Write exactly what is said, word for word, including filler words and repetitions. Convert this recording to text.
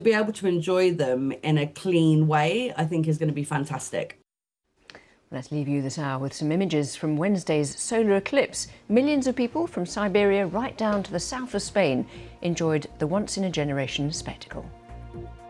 Be able to enjoy them in a clean way, I think is going to be fantastic. Let's leave you this hour with some images from Wednesday's solar eclipse. Millions of people from Siberia right down to the south of Spain enjoyed the once-in-a-generation spectacle.